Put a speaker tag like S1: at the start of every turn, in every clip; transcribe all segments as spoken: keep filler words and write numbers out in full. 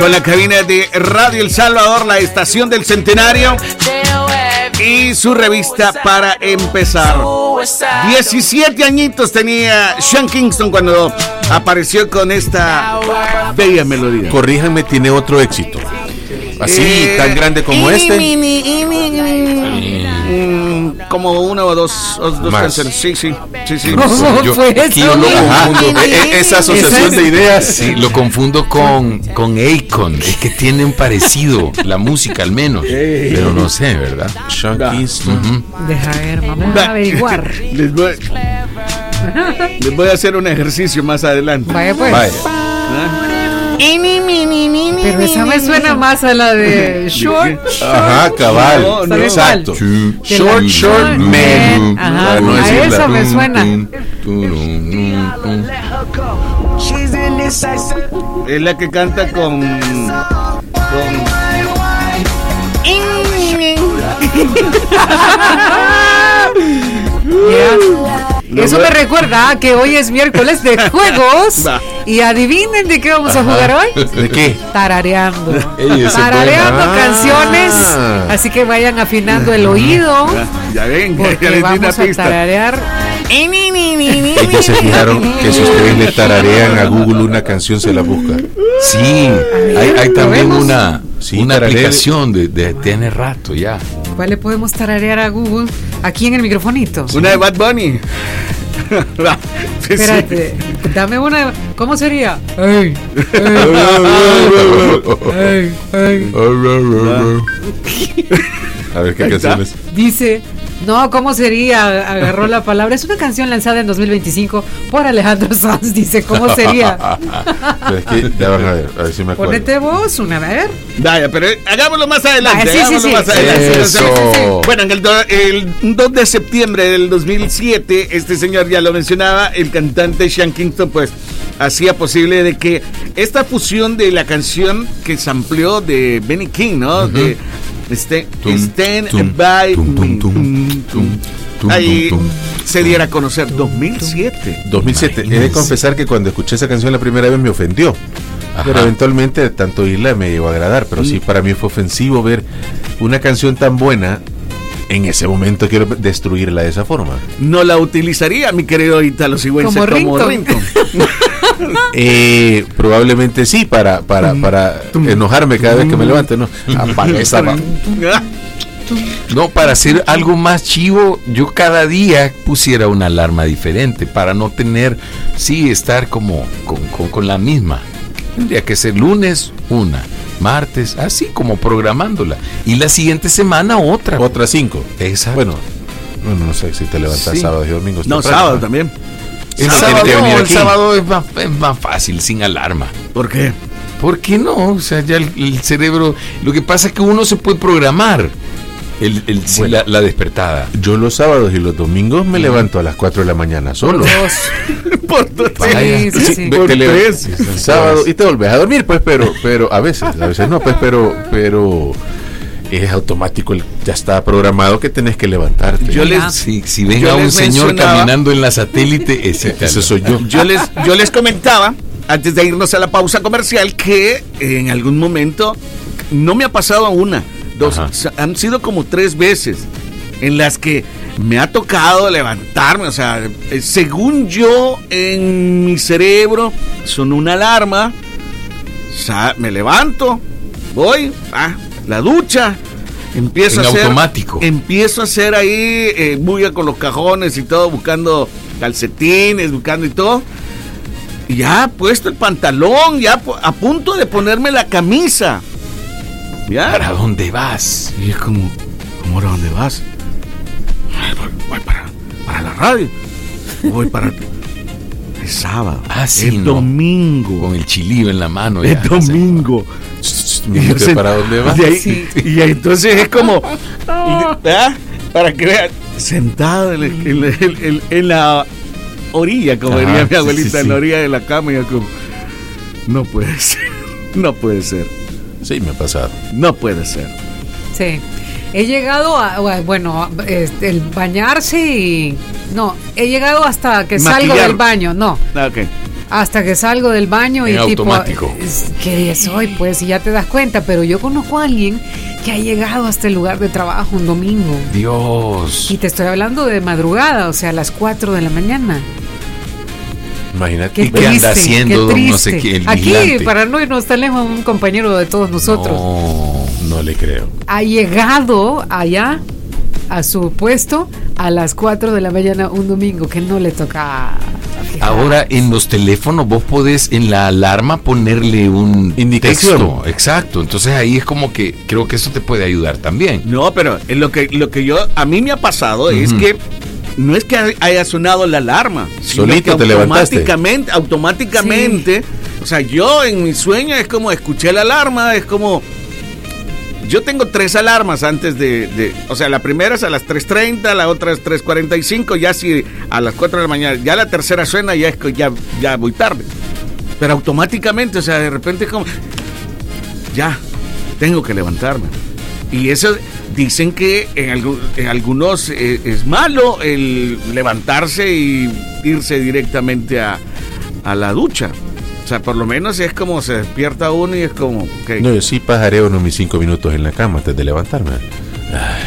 S1: con la cabina de Radio El Salvador, la estación del centenario y su revista Para Empezar. diecisiete añitos tenía Sean Kingston cuando apareció con esta bella melodía.
S2: Corríjanme, tiene otro éxito. Así, eh, tan grande como este.
S1: Mm, como una o dos, o dos canciones. Sí, sí, sí, sí.
S3: ¿Cómo
S2: yo,
S3: fue eso?
S2: yo lo confundo. Esa asociación de ideas.
S4: Sí, lo confundo con, con Akon. Es que tienen parecido, la música al menos. Pero no sé, ¿verdad?
S2: Sean Kingston.
S4: Uh-huh.
S3: Deja ver, vamos a averiguar.
S1: Les voy, les voy a hacer un ejercicio más adelante.
S3: Vaya pues.
S2: Vaya.
S1: ¿Ah?
S3: Pero esa me suena más a la de Short.
S2: Ajá, cabal.
S1: No, no,
S2: exacto.
S1: Short, short man.
S3: Ajá,
S2: no
S3: a
S2: decirla.
S3: eso me suena.
S1: Es la que canta con. con
S3: Yeah. Eso me recuerda a que hoy es miércoles de juegos. Y adivinen de qué vamos a jugar hoy.
S2: ¿De qué?
S3: Tarareando.
S2: Ey,
S3: Tarareando
S2: ah.
S3: canciones. Así que vayan afinando el oído.
S1: Ya, ya ven,
S3: Porque
S1: ya les di
S3: vamos
S1: una
S3: a
S1: pista.
S3: tararear.
S2: Y ya se fijaron que si ustedes le tararean a Google una canción, se la busca.
S4: Sí, hay, hay también
S3: ¿Probemos?
S4: una,
S2: Sí,
S4: una
S2: tararé.
S4: aplicación de, de tiene rato ya.
S3: ¿Cuál le podemos tararear a Google? Aquí en el microfonito.
S1: Una de Bad Bunny. Sí,
S3: Espérate, dame una. ¿Cómo sería? Ey, ey, ey, ey.
S2: A ver qué
S1: Ahí está.
S2: canciones.
S3: Dice, no, ¿cómo sería? Agarró la palabra. Es una canción lanzada en dos mil veinticinco por Alejandro Sanz. Dice, ¿cómo sería?
S2: Pero es que ya van a ver, a ver si me acuerdo.
S3: Ponete vos una, a ver.
S1: Vaya, pero hagámoslo más adelante.
S3: Ah, sí, sí,
S1: hagámoslo
S3: sí.
S1: más adelante.
S2: Eso.
S1: Sí, sí, sí. Bueno, en el, do- el dos de septiembre del dos mil siete, este señor ya lo mencionaba, el cantante Sean Kingston, pues hacía posible de que esta fusión de la canción que se amplió de Benny King, ¿no? Uh-huh. De este,
S2: Tum,
S1: Stand
S2: tum,
S1: By
S2: tum, tum,
S1: Me.
S2: tum, tum, tum,
S1: Ahí
S2: tum, tum.
S1: se diera a conocer dos mil siete.
S2: dos mil siete. He de
S4: Imagínense.
S2: confesar que cuando escuché esa canción la primera vez me ofendió.
S4: Ajá.
S2: Pero eventualmente tanto oírla me llegó a agradar. Pero sí, para mí fue ofensivo ver una canción tan buena. En ese momento quiero destruirla de esa forma.
S1: No la utilizaría, mi querido Italo Sigüenza,
S3: Como
S1: como
S3: ringtone.
S1: ringtone.
S2: Eh, probablemente sí, para, para, para enojarme cada vez que me levante, ¿no? Apaga esa va-
S4: No, para hacer algo más chivo, yo cada día pusiera una alarma diferente para no tener, sí, estar como con, con, con la misma. Tendría que ser lunes una, martes, así como programándola. Y la siguiente semana otra.
S2: Otras cinco.
S4: Exacto.
S2: Bueno, bueno, no sé si te levantas
S1: Sí.
S2: sábado y domingo.
S1: No,
S2: temprano,
S1: sábado
S2: ¿no?
S1: también.
S4: El
S2: no
S4: sábado,
S2: tiene que venir
S4: el
S2: aquí.
S4: sábado es más, es más fácil, sin alarma.
S1: ¿Por qué?
S4: ¿Por qué no? O sea, ya el, el cerebro... Lo que pasa es que uno se puede programar el, el, sí,
S2: Bueno.
S4: la, la despertada.
S2: Yo los sábados y los domingos me levanto a las cuatro de la mañana solo.
S3: Dos.
S1: Por dos.
S3: Sí, sí, sí.
S2: Ve-
S1: Por
S2: te le-
S1: tres.
S2: el sábado y te volvés a dormir, pues, pero, pero a veces, a veces no, pues, pero, pero es automático, el- ya está programado que tenés que levantarte.
S1: Yo les,
S4: Si, si ven
S1: Yo
S4: a un
S1: les
S4: señor
S1: mencionaba-
S4: caminando en la satélite, ese,
S2: Ese soy yo.
S1: yo les, yo les comentaba, antes de irnos a la pausa comercial, que en algún momento no me ha pasado una, dos,
S4: Ajá.
S1: o sea, han sido como tres veces en las que me ha tocado levantarme, o sea, eh, según yo en mi cerebro sonó una alarma, o sea, me levanto, voy, ah, la ducha, empiezo
S4: En
S1: a hacer
S4: automático.
S1: empiezo a hacer ahí eh, bulla con los cajones y todo, buscando calcetines, buscando y todo. Y ya puesto el pantalón, ya pu- a punto de ponerme la camisa. Ya.
S4: ¿Para dónde vas?
S1: Y es como, ¿cómo ahora dónde vas? Ay, voy, voy para, para la radio. Voy para. Es sábado.
S4: Ah, sí,
S1: es
S4: no.
S1: domingo.
S4: Con el chilillo en la mano.
S1: Es
S4: ya,
S1: domingo.
S2: Me dijiste, ¿para dónde vas?
S1: Y, ahí-
S3: Sí.
S1: y ahí entonces es como, y- ¿verdad? Para que vean, sentado en, el- en el- en- en la orilla, como
S4: Ajá,
S1: diría mi
S4: sí,
S1: abuelita,
S4: sí,
S1: en
S4: sí.
S1: la orilla de la cama, y yo como, no puede ser, no puede ser,
S2: Sí, me ha pasado.
S1: no puede ser.
S3: Sí. He llegado a, bueno, este, el bañarse y... No, he llegado hasta que salgo
S1: Maquillar.
S3: del baño, no.
S1: Ah, ok.
S3: hasta que salgo del baño y
S4: En
S3: tipo,
S4: automático.
S3: ¿qué día soy? Pues y ya te das cuenta, pero yo conozco a alguien que ha llegado hasta el lugar de trabajo un domingo.
S4: Dios.
S3: Y te estoy hablando de madrugada, o sea, a las cuatro de la mañana.
S2: Imagínate.
S3: Qué
S4: ¿Y qué anda
S3: triste,
S4: haciendo
S3: qué
S4: don no sé
S3: triste.
S4: qué, el
S3: Aquí,
S4: vigilante?
S3: para no irnos tan lejos, un compañero de todos nosotros
S4: No.
S2: No le creo.
S3: ha llegado allá a su puesto a las cuatro de la mañana un domingo, que no le toca. Fijar.
S4: Ahora en los teléfonos vos podés en la alarma ponerle un
S2: Indicación.
S4: texto. Exacto. Entonces ahí es como que creo que eso te puede ayudar también.
S1: No, pero en lo que lo que yo a mí me ha pasado es
S4: Ujú.
S1: que no es que haya sonado la alarma, sino
S2: Solito
S1: que
S2: te levantaste.
S1: automáticamente, automáticamente, o sea, yo en mi sueño es como escuché la alarma, es como yo tengo tres alarmas antes de, de o sea, la primera es a las tres treinta, la otra es tres cuarenta y cinco, ya si a las cuatro de la mañana, ya la tercera suena, ya es que ya ya voy tarde. Pero automáticamente, o sea, de repente es como ya tengo que levantarme. Y eso dicen que en, algu- en algunos eh, es malo el levantarse y irse directamente a, a la ducha. O sea, por lo menos es como se despierta uno y es como... ok.
S2: No, yo sí pajareo unos mis cinco minutos en la cama antes de levantarme. Ay,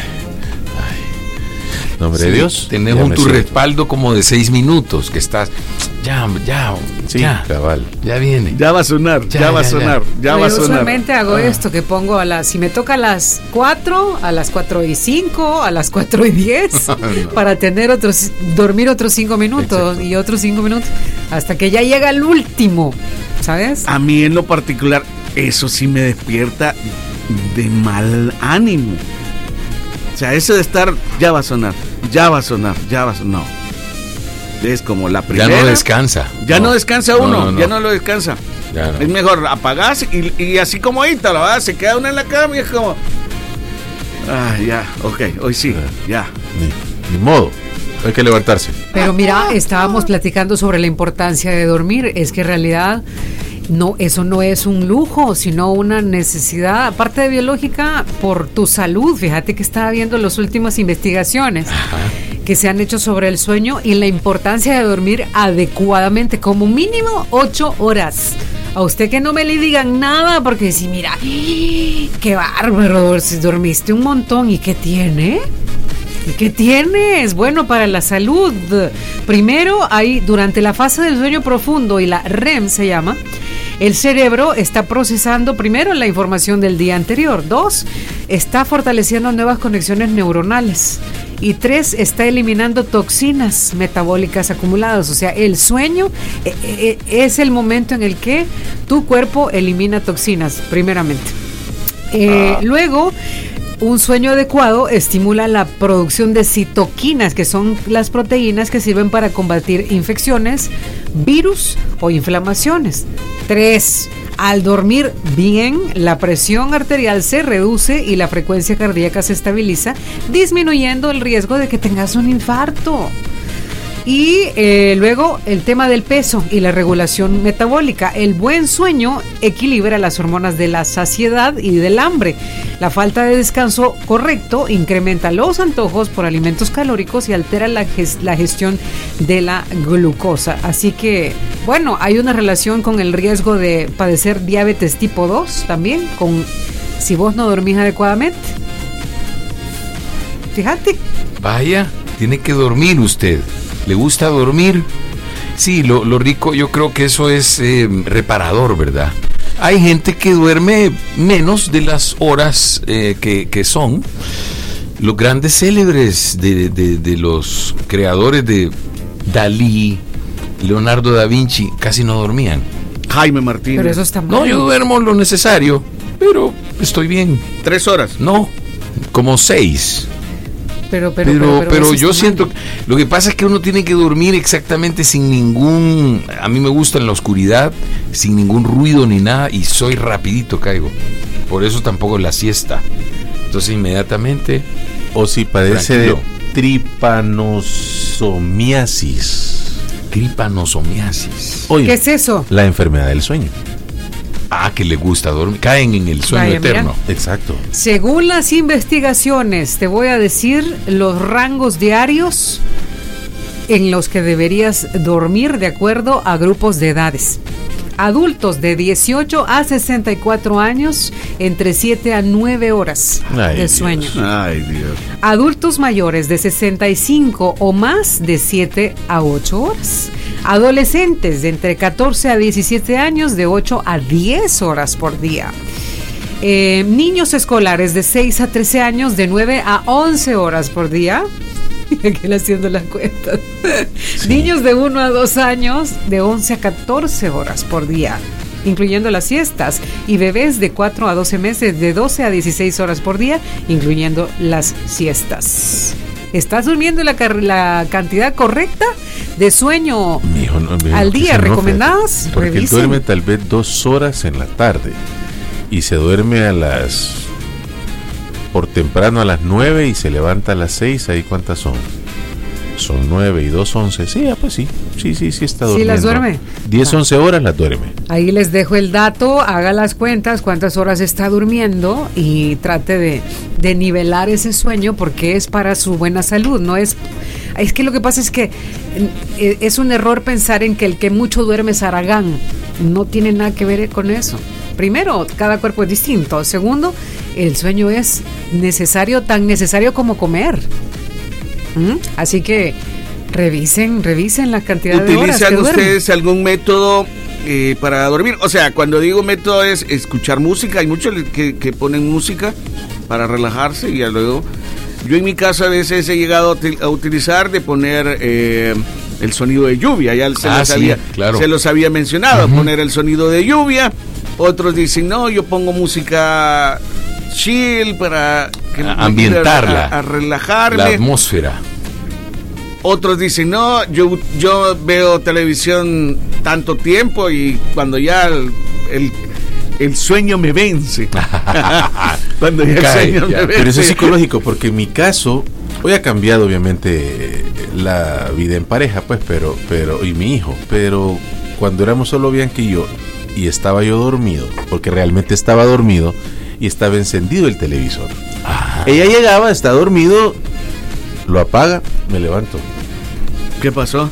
S2: ay. Nombre de
S4: Sí,
S2: Dios.
S4: Tenés
S2: ya
S4: un
S2: me
S4: tu
S2: siento.
S4: respaldo como de seis minutos que estás. Ya, ya,
S2: Sí,
S4: ya.
S2: cabal.
S4: Ya viene.
S1: Ya va a sonar, ya,
S4: Ya,
S1: va a
S4: ya,
S1: sonar, ya,
S3: Yo
S1: va a sonar.
S3: usualmente hago esto, que pongo a las, si me toca a las cuatro, a las cuatro y cinco, a las cuatro y diez,
S4: No.
S3: para tener otros, dormir otros cinco minutos
S2: Exacto.
S3: y otros cinco minutos, hasta que ya llega el último, ¿sabes?
S1: A mí en lo particular, eso sí me despierta de mal ánimo. O sea, eso de estar, ya va a sonar, ya va a sonar, ya va a sonar. No. Es como la
S4: Ya
S1: primera.
S4: no descansa.
S1: Ya no, descansa uno,
S4: No, no, no.
S1: ya no lo descansa.
S4: Ya no.
S1: Es mejor apagarse y, y así como ahorita, la verdad, se queda uno en la cama y es como. Ah, ya, ok, hoy sí, ya.
S2: Ni, ni modo. Hay que levantarse.
S3: Pero mira, estábamos platicando sobre la importancia de dormir. Es que en realidad no, eso no es un lujo, sino una necesidad, aparte de biológica, por tu salud. Fíjate que estaba viendo las últimas investigaciones que se han hecho sobre el sueño y la importancia de dormir adecuadamente, como mínimo ocho horas. A usted que no me le digan nada, porque si mira, qué bárbaro, si dormiste un montón, ¿y qué tiene? ¿Y qué tienes? Bueno, para la salud. Primero, ahí durante la fase del sueño profundo y la R E M se llama, el cerebro está procesando primero la información del día anterior. Dos, está fortaleciendo nuevas conexiones neuronales. Y tres, está eliminando toxinas metabólicas acumuladas. O sea, el sueño eh, eh, es el momento en el que tu cuerpo elimina toxinas, primeramente. Eh,
S2: Ah.
S3: Luego, un sueño adecuado estimula la producción de citoquinas, que son las proteínas que sirven para combatir infecciones, virus o inflamaciones. Tres, al dormir bien, la presión arterial se reduce y la frecuencia cardíaca se estabiliza, disminuyendo el riesgo de que tengas un infarto. Y eh, luego el tema del peso y la regulación metabólica. El buen sueño equilibra las hormonas de la saciedad y del hambre. La falta de descanso correcto incrementa los antojos por alimentos calóricos y altera la, ges- la gestión de la glucosa. Así que, bueno, hay una relación con el riesgo de padecer diabetes tipo dos también, con si vos no dormís adecuadamente. Fíjate.
S4: Vaya, tiene que dormir usted. ¿Le gusta dormir? Sí, lo, lo rico, yo creo que eso es eh, reparador, ¿verdad? Hay gente que duerme menos de las horas eh, que, que son. Los grandes célebres de, de, de los creadores de Dalí, Leonardo da Vinci, casi no dormían.
S1: Jaime Martínez.
S3: Pero eso está mal.
S4: No, yo duermo lo necesario, pero estoy bien.
S1: Tres horas.
S4: No, como seis.
S3: Pero, pero,
S4: Pero,
S3: pero,
S4: pero,
S3: pero eso
S4: yo
S3: está
S4: siento,
S3: mal.
S4: lo que pasa es que uno tiene que dormir exactamente sin ningún, a mí me gusta en la oscuridad, sin ningún ruido ni nada, y soy rapidito caigo. Por eso tampoco la siesta. Entonces inmediatamente,
S2: O si padece
S4: Tranquilo.
S2: de tripanosomiasis.
S4: tripanosomiasis.
S2: Oye,
S3: ¿Qué es eso?
S2: la enfermedad del sueño.
S4: Ah, que le gusta dormir, caen en el sueño
S3: Vaya, mira.
S4: eterno.
S2: Exacto.
S3: Según las investigaciones, te voy a decir los rangos diarios en los que deberías dormir de acuerdo a grupos de edades. Adultos de dieciocho a sesenta y cuatro años, entre siete a nueve horas
S2: Ay,
S3: de sueño.
S2: Dios.
S1: Ay, Dios.
S3: Adultos mayores de sesenta y cinco o más, de siete a ocho horas. Adolescentes de entre catorce a diecisiete años, de ocho a diez horas por día. Eh, niños escolares de seis a trece años, de nueve a once horas por día. Aquí haciendo las cuentas. Sí. Niños de uno a dos años, de once a catorce horas por día, incluyendo las siestas. Y bebés de cuatro a doce meses, de doce a dieciséis horas por día, incluyendo las siestas. ¿Estás durmiendo la, la cantidad correcta de sueño
S2: Mijo, no, mijo,
S3: al día
S2: no,
S3: recomendadas?
S2: Porque
S3: Revisen.
S2: él duerme tal vez dos horas en la tarde y se duerme a las por temprano a las nueve y se levanta a las seis. ¿Ahí cuántas son? Son nueve y dos, once. Sí, ah, pues sí, sí, sí, sí está durmiendo.
S3: ¿Sí las duerme?
S2: diez,
S3: Ah.
S2: once horas las duerme.
S3: Ahí les dejo el dato, haga las cuentas, cuántas horas está durmiendo y trate de, de nivelar ese sueño, porque es para su buena salud. No es, es que lo que pasa es que eh, es un error pensar en que el que mucho duerme es haragán. No tiene nada que ver con eso. Primero, cada cuerpo es distinto. Segundo, el sueño es necesario, tan necesario como comer. ¿Mm? Así que revisen, revisen la cantidad de horas que
S1: ¿Utilizan
S3: duermen.
S1: ustedes algún método eh, para dormir? O sea, cuando digo método es escuchar música. Hay muchos que, que ponen música para relajarse y ya luego... Yo en mi caso a veces he llegado a, util- a utilizar de poner eh, el sonido de lluvia. Ya se,
S4: Ah,
S1: los,
S4: sí,
S1: había,
S4: claro.
S1: se los había mencionado,
S4: Uh-huh.
S1: poner el sonido de lluvia. Otros dicen, no, yo pongo música chill para que me
S4: Ambientarla.
S1: ayude a, a relajarme.
S4: La atmósfera.
S1: Otros dicen, no, yo, yo veo televisión tanto tiempo y cuando ya el, el, el sueño me vence. Cuando ya el
S4: Cae,
S1: sueño
S4: ya.
S1: me vence.
S2: Pero eso es psicológico, porque en mi caso, hoy ha cambiado obviamente la vida en pareja, pues, pero, pero, y mi hijo, pero cuando éramos solo Bianca y yo, y estaba yo dormido, porque realmente estaba dormido, y estaba encendido el televisor.
S4: Ajá.
S2: Ella llegaba, está dormido, lo apaga, me levanto.
S1: ¿Qué pasó?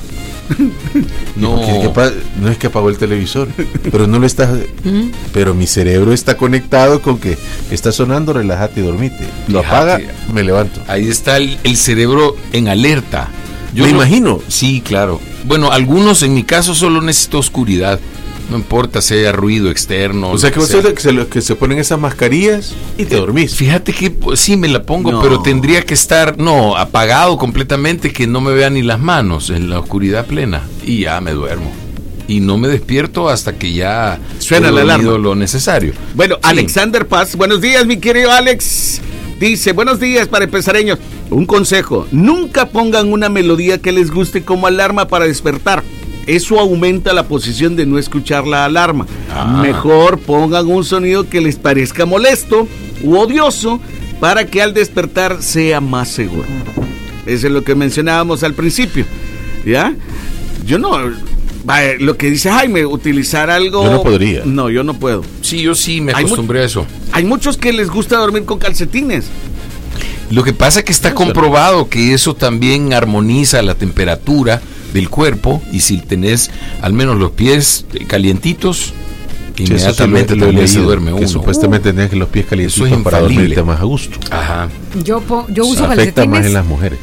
S4: No.
S2: ¿Qué- qué pa- no es que apagó el televisor, pero no lo está,
S3: ¿Mm?
S2: pero mi cerebro está conectado con que está sonando, relájate y dormite. Lo
S4: Fíjate.
S2: apaga, me levanto.
S4: Ahí está el, el cerebro en alerta.
S2: Me imagino.
S4: Sí, claro. Bueno, algunos, en mi caso, solo necesito oscuridad. No importa si haya ruido externo.
S2: O sea que
S4: lo
S2: vos sos de que se, que se ponen esas mascarillas y te dormís.
S4: Fíjate que pues, sí me la pongo,
S1: No.
S4: pero tendría que estar, no, apagado completamente, que no me vean ni las manos, en la oscuridad plena. Y ya me duermo. Y no me despierto hasta que ya
S1: Suena
S4: he
S1: la
S4: dormido
S1: alarma.
S4: lo necesario.
S1: Bueno,
S4: Sí.
S1: Alexander Paz, buenos días, mi querido Alex. Dice, buenos días para empezareños. Un consejo, nunca pongan una melodía que les guste como alarma para despertar. Eso aumenta la posición de no escuchar la alarma.
S4: Ah.
S1: Mejor pongan un sonido que les parezca molesto u odioso para que al despertar sea más seguro. Eso es lo que mencionábamos al principio. ¿Ya? Yo no... Vaya, lo que dice Jaime, utilizar algo...
S2: Yo no podría.
S1: No, yo no puedo.
S4: Sí, yo sí me
S1: Hay mu-
S4: acostumbré a eso.
S1: Hay muchos que les gusta dormir con calcetines.
S4: Lo que pasa es que está comprobado que eso también armoniza la temperatura del cuerpo, y si tenés al menos los pies calientitos,
S2: Sí,
S4: inmediatamente
S2: eso sí lo he
S4: también se
S2: leído,
S4: duerme
S2: que
S4: uno.
S2: supuestamente tenés que los pies calientitos
S4: Eso es
S2: para
S4: infalible.
S2: dormirte más a gusto.
S4: Ajá.
S3: Yo, po- yo uso
S2: Afecta más
S3: calcetines
S2: en las mujeres.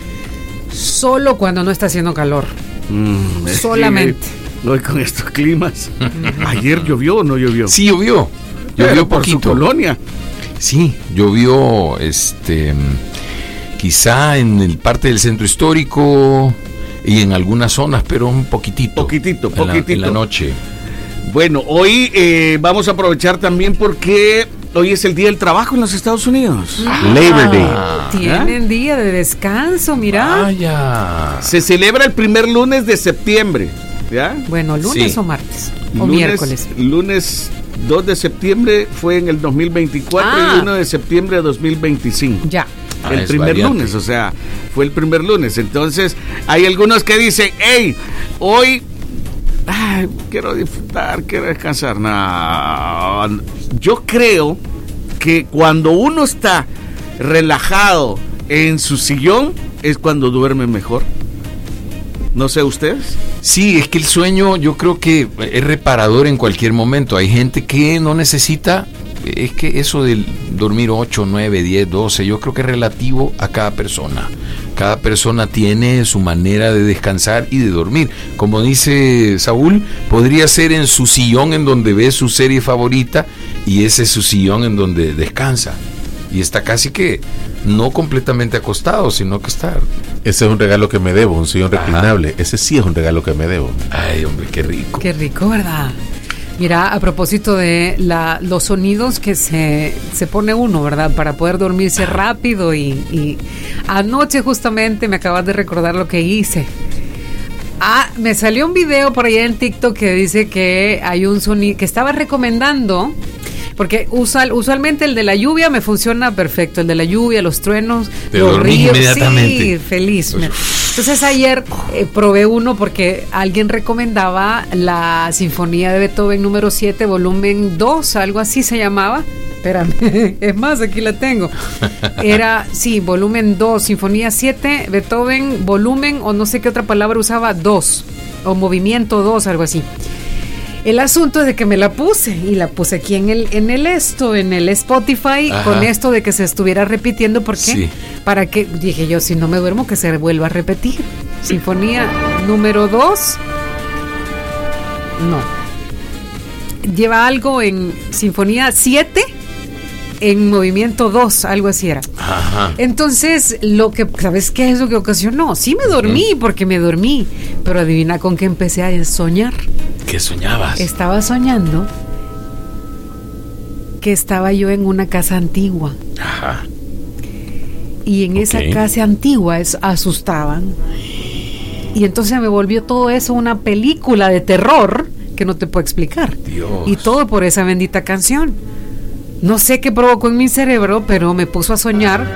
S3: solo cuando no está haciendo calor.
S1: Mm, es
S3: Solamente.
S1: que Hoy con estos climas. Ayer llovió o no llovió.
S4: Sí, llovió. Llovió
S1: Pero por su
S4: poquito.
S1: colonia.
S4: Sí, llovió, este, quizá en el parte del centro histórico y en algunas zonas, pero un poquitito.
S1: Poquitito,
S4: en la- En la,
S1: poquitito.
S4: noche.
S1: Bueno, hoy eh, vamos a aprovechar también porque hoy es el Día del Trabajo en los Estados Unidos.
S2: Labor Day.
S3: Ah, tienen día de descanso, mira.
S4: Vaya.
S1: Se celebra el primer lunes de septiembre. ¿Ya?
S3: Bueno, lunes
S4: Sí.
S3: o martes o
S1: Lunes-
S3: miércoles.
S1: Lunes dos de septiembre fue en el dos mil veinticuatro
S3: Ah.
S1: y uno de septiembre de dos mil veinticinco.
S3: Ya.
S4: Ah,
S1: el
S4: es
S1: primer
S4: variante.
S1: lunes, o sea, fue el primer lunes. Entonces, hay algunos que dicen, hey, hoy ay, quiero disfrutar, quiero descansar. No, yo creo que cuando uno está relajado en su sillón es cuando duerme mejor. No sé, ¿ustedes?
S4: Sí, es que el sueño yo creo que es reparador en cualquier momento. Hay gente que no necesita, es que eso del dormir ocho, nueve, diez, doce, yo creo que es relativo a cada persona. Cada persona tiene su manera de descansar y de dormir. Como dice Saúl, podría ser en su sillón en donde ve su serie favorita y ese es su sillón en donde descansa. Y está casi que no completamente acostado, sino que está...
S2: Ese es un regalo que me debo, un sillón reclinable. Ajá. Ese sí es un regalo que me debo.
S4: Ay, hombre, qué rico.
S3: Qué rico, ¿verdad? Mira, a propósito de la, los sonidos que se, se pone uno, ¿verdad? Para poder dormirse rápido y, y anoche justamente me acabas de recordar lo que hice. Ah, me salió un video por allá en TikTok que dice que hay un sonido que estaba recomendando, porque usual, usualmente el de la lluvia me funciona perfecto, el de la lluvia, los truenos,
S4: Te
S3: los ríos,
S4: inmediatamente.
S3: Sí, feliz. Entonces ayer eh, probé uno porque alguien recomendaba la Sinfonía de Beethoven número siete, volumen dos, algo así se llamaba. Espérame, es más, aquí la tengo. Era, sí, volumen dos, Sinfonía siete, Beethoven, volumen, o no sé qué otra palabra usaba, dos, o movimiento dos, algo así. El asunto es de que me la puse, y la puse aquí en el, en el esto, en el Spotify, ajá, con esto de que se estuviera repitiendo, ¿por qué? Sí. Para que, dije yo, si no me duermo, que se vuelva a repetir. Sinfonía número dos, no. Lleva algo en Sinfonía siete, en movimiento dos, algo así era. Ajá. Entonces, lo que, ¿sabes qué es lo que ocasionó? Sí me dormí, porque me dormí, pero adivina con qué empecé a soñar.
S4: ¿Qué soñabas?
S3: Estaba soñando que estaba yo en una casa antigua.
S4: Ajá.
S3: Y en okay. esa casa antigua es, asustaban. Y entonces me volvió todo eso una película de terror que no te puedo explicar.
S4: Dios.
S3: Y todo por esa bendita canción. No sé qué provocó en mi cerebro, pero me puso a soñar